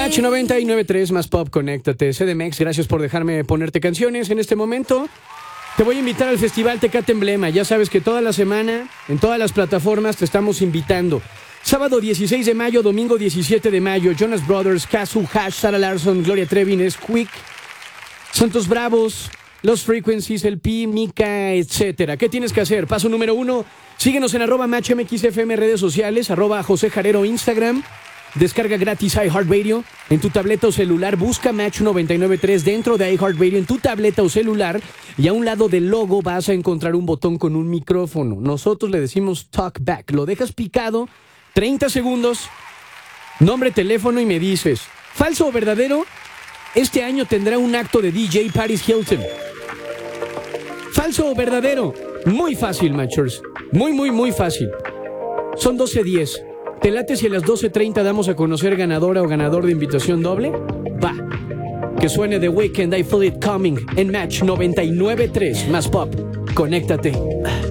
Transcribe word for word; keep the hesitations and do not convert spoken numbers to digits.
Match noventa y nueve punto tres más pop, conéctate. C D M X, gracias por dejarme ponerte canciones en este momento. Te voy a invitar al Festival Tecate Emblema. Ya sabes que toda la semana, en todas las plataformas, te estamos invitando. Sábado dieciséis de mayo, domingo diecisiete de mayo, Jonas Brothers, Kazu, Hash, Sarah Larson, Gloria Trevi, Squeak, Santos Bravos, Los Frequencies, El Pi, Mika, etcétera. ¿Qué tienes que hacer? Paso número uno, síguenos en arroba MatchMXFM redes sociales, arroba José Jarero Instagram. Descarga gratis iHeartRadio en tu tableta o celular. Busca Match noventa y nueve punto tres dentro de iHeartRadio en tu tableta o celular y a un lado del logo vas a encontrar un botón con un micrófono. Nosotros le decimos talk back. Lo dejas picado, treinta segundos, nombre, teléfono y me dices, ¿falso o verdadero? Este año tendrá un acto de D J Paris Hilton. ¿Falso o verdadero? Muy fácil, Matchers. Muy, muy, muy fácil. Son doce diez. ¿Te late si a las doce treinta damos a conocer ganadora o ganador de invitación doble? Va. Que suene The Weeknd, I Feel It Coming en Match noventa y nueve punto tres más pop. Conéctate.